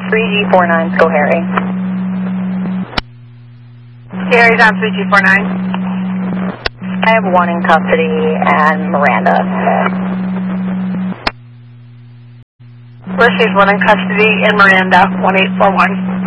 3G49, go Harry. Harry's on 3G49. I have one in custody and Miranda. Receives one in custody and Miranda, 1841.